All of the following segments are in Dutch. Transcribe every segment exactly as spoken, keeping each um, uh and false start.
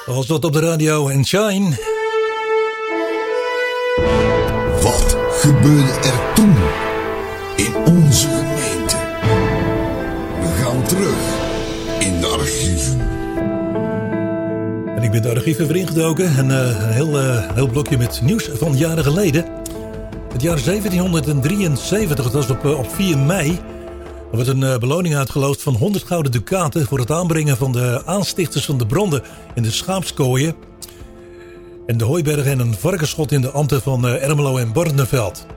Als dat op de radio en Shine. Wat gebeurde er toen in onze gemeente? We gaan terug in de archieven. En ik ben de archieven weer ingedoken. En uh, een heel, uh, heel blokje met nieuws van jaren geleden. Het jaar zeventienhonderddrieënzeventig, dat was op, uh, op vier mei... Er wordt een uh, beloning uitgeloofd van honderd gouden ducaten... voor het aanbrengen van de aanstichters van de branden in de schaapskooien... en de hooibergen en een varkensschot in de ambten van uh, Ermelo en Barneveld.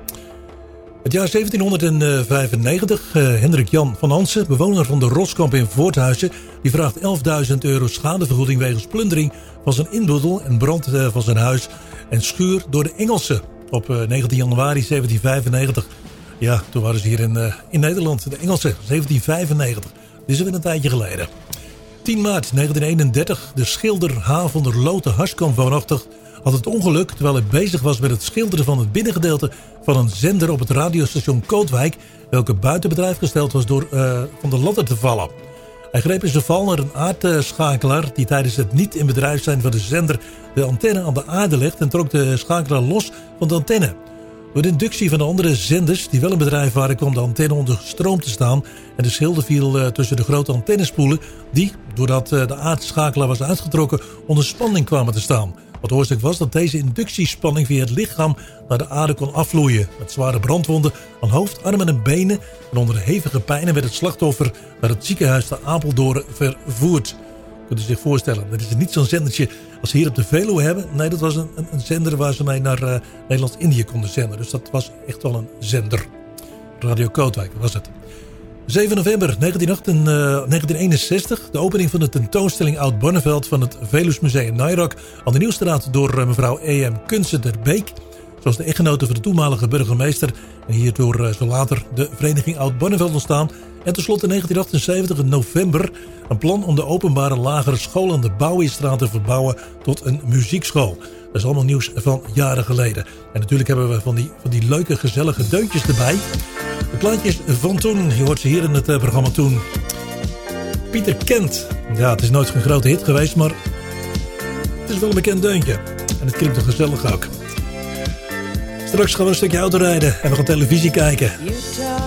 Het jaar zeventienhonderdvijfennegentig, uh, Hendrik Jan van Hansen, bewoner van de Roskamp in Voorthuizen... die vraagt elfduizend euro schadevergoeding wegens plundering van zijn inboedel... en brand uh, van zijn huis en schuur door de Engelsen op uh, negentien januari zeventienhonderdvijfennegentig... Ja, toen waren ze hier in, uh, in Nederland, de Engelsen, zeventien vijfennegentig. Dit is weer een tijdje geleden. tien maart negentien eenendertig, de schilder H. van der Loten Harskamp woonachtig had het ongeluk terwijl hij bezig was met het schilderen van het binnengedeelte van een zender op het radiostation Kootwijk, welke buiten bedrijf gesteld was door uh, van de ladder te vallen. Hij greep in zijn val naar een aardschakelaar die tijdens het niet in bedrijf zijn van de zender de antenne aan de aarde legt en trok de schakelaar los van de antenne. Door de inductie van de andere zenders die wel in bedrijf waren, kwam de antenne onder stroom te staan en de schilder viel uh, tussen de grote antennespoelen die, doordat uh, de aardschakelaar was uitgetrokken, onder spanning kwamen te staan. Wat de oorzaak was dat deze inductiespanning via het lichaam naar de aarde kon afvloeien. Met zware brandwonden aan hoofd, armen en benen en onder hevige pijnen werd het slachtoffer naar het ziekenhuis te Apeldoorn vervoerd. Kunt u zich voorstellen, dat is niet zo'n zendertje als ze hier op de Veluwe hebben. Nee, dat was een, een, een zender waar ze mee naar uh, Nederlands-Indië konden zenden. Dus dat was echt wel een zender. Radio Kootwijk was het. zeven november negentien eenenzestig. De opening van de tentoonstelling Oud-Barneveld van het Veluws Museum Nairac aan de Nieuwstraat door uh, mevrouw E M Kunsen der Beek. Zoals de echtgenote van de toenmalige burgemeester. En hierdoor uh, zo later de vereniging Oud-Barneveld ontstaan. En tenslotte negentien achtenzeventig in november een plan om de openbare lagere school aan de Bouwiestraat te verbouwen tot een muziekschool. Dat is allemaal nieuws van jaren geleden. En natuurlijk hebben we van die, van die leuke gezellige deuntjes erbij. De plaatjes van toen, je hoort ze hier in het uh, programma toen. Pieter Kent. Ja, het is nooit een grote hit geweest, maar het is wel een bekend deuntje. En het klinkt toch gezellig ook. Straks gaan we een stukje auto rijden en we gaan televisie kijken.